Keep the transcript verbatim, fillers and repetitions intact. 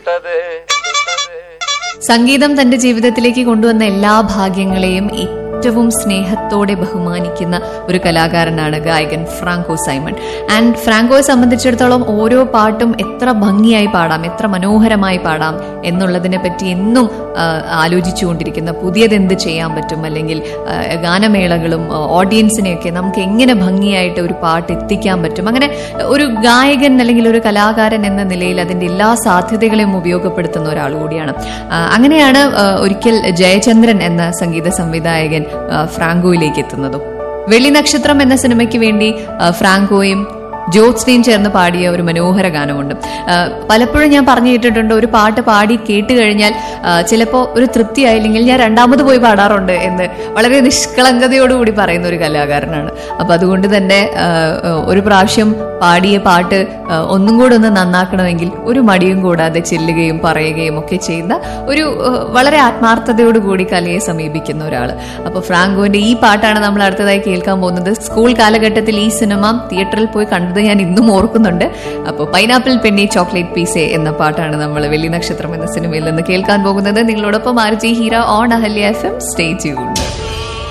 സംഗീതം തന്റെ ജീവിതത്തിലേക്ക് കൊണ്ടുവന്ന എല്ലാ ഭാഗ്യങ്ങളെയും ഏറ്റവും സ്നേഹത്തോടെ ബഹുമാനിക്കുന്ന ഒരു കലാകാരനാണ് ഗായകൻ ഫ്രാങ്കോ സൈമൺ. ആൻഡ് ഫ്രാങ്കോയെ സംബന്ധിച്ചിടത്തോളം ഓരോ പാട്ടും എത്ര ഭംഗിയായി പാടാം, എത്ര മനോഹരമായി പാടാം എന്നുള്ളതിനെ പറ്റി എന്നും ആലോചിച്ചുകൊണ്ടിരിക്കുന്ന, പുതിയതെന്ത് ചെയ്യാൻ പറ്റും, അല്ലെങ്കിൽ ഗാനമേളകളും ഓഡിയൻസിനെയൊക്കെ നമുക്ക് എങ്ങനെ ഭംഗിയായിട്ട് ഒരു പാട്ട് എത്തിക്കാൻ പറ്റും. അങ്ങനെ ഒരു ഗായകൻ അല്ലെങ്കിൽ ഒരു കലാകാരൻ എന്ന നിലയിൽ അതിന്റെ എല്ലാ സാധ്യതകളെയും ഉപയോഗപ്പെടുത്തുന്ന ഒരാൾ കൂടിയാണ്. അങ്ങനെയാണ് ഒരിക്കൽ ജയചന്ദ്രൻ എന്ന സംഗീത സംവിധായകൻ ഫ്രാങ്കോയിലേക്ക് എത്തുന്നതും. വെള്ളി നക്ഷത്രം എന്ന സിനിമയ്ക്ക് വേണ്ടി ഫ്രാങ്കോയും ജ്യോത്സ്നയും ചേർന്ന് പാടിയ ഒരു മനോഹര ഗാനമുണ്ട്. പലപ്പോഴും ഞാൻ പറഞ്ഞു കേട്ടിട്ടുണ്ട്, ഒരു പാട്ട് പാടി കേട്ട് കഴിഞ്ഞാൽ ചിലപ്പോൾ ഒരു തൃപ്തി ആയില്ലെങ്കിൽ ഞാൻ രണ്ടാമത് പോയി പാടാറുണ്ട് എന്ന് വളരെ നിഷ്കളങ്കതയോടുകൂടി പറയുന്ന ഒരു കലാകാരനാണ്. അപ്പൊ അതുകൊണ്ട് തന്നെ ഒരു പ്രാവശ്യം പാടിയ പാട്ട് ഒന്നും കൂടെ ഒന്ന് നന്നാക്കണമെങ്കിൽ ഒരു മടിയും കൂടാതെ ചെല്ലുകയും പറയുകയും ഒക്കെ ചെയ്യുന്ന ഒരു വളരെ ആത്മാർത്ഥതയോടുകൂടി കലയെ സമീപിക്കുന്ന ഒരാൾ. അപ്പൊ ഫ്രാങ്കോന്റെ ഈ പാട്ടാണ് നമ്മൾ അടുത്തതായി കേൾക്കാൻ പോകുന്നത്. സ്കൂൾ കാലഘട്ടത്തിൽ ഈ സിനിമ തിയേറ്ററിൽ പോയി കണ്ടത് ഞാൻ ഇന്നും ഓർക്കുന്നുണ്ട്. അപ്പോൾ പൈനാപ്പിൾ പെണ്ണി ചോക്ലേറ്റ് പീസേ എന്ന പാട്ടാണ് നമ്മൾ വെള്ളി നക്ഷത്രം എന്ന സിനിമയിൽ നിന്ന് കേൾക്കാൻ പോകുന്നത്. നിങ്ങളോടൊപ്പം RJ Heera on Ahalya F M. Stay tuned.